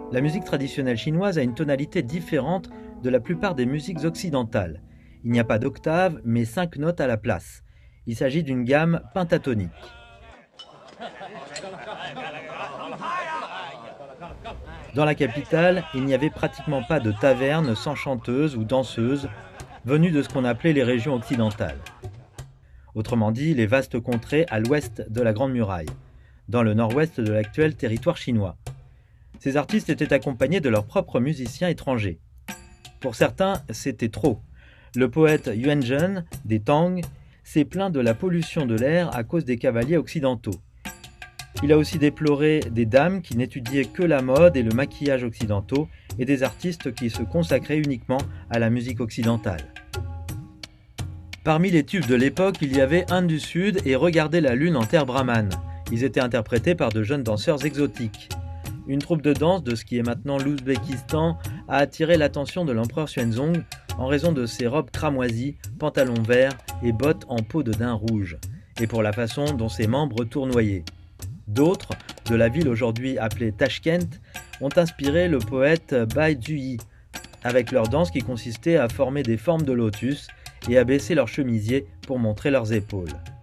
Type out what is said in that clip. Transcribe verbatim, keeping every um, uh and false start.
La musique traditionnelle chinoise a une tonalité différente de la plupart des musiques occidentales. Il n'y a pas d'octave, mais cinq notes à la place. Il s'agit d'une gamme pentatonique. Dans la capitale, il n'y avait pratiquement pas de taverne sans chanteuse ou danseuse venues de ce qu'on appelait les régions occidentales. Autrement dit, les vastes contrées à l'ouest de la Grande Muraille, dans le nord-ouest de l'actuel territoire chinois. Ces artistes étaient accompagnés de leurs propres musiciens étrangers. Pour certains, c'était trop. Le poète Yuan Zhen, des Tang, s'est plaint de la pollution de l'air à cause des cavaliers occidentaux. Il a aussi déploré des dames qui n'étudiaient que la mode et le maquillage occidentaux et des artistes qui se consacraient uniquement à la musique occidentale. Parmi les tubes de l'époque, il y avait Inde du Sud et Regardez la Lune en terre brahmane. Ils étaient interprétés par de jeunes danseurs exotiques. Une troupe de danse de ce qui est maintenant l'Ouzbékistan a attiré l'attention de l'empereur Xuanzong en raison de ses robes cramoisies, pantalons verts et bottes en peau de daim rouge, et pour la façon dont ses membres tournoyaient. D'autres, de la ville aujourd'hui appelée Tashkent, ont inspiré le poète Bai Zhuyi, avec leur danse qui consistait à former des formes de lotus et à baisser leurs chemisiers pour montrer leurs épaules.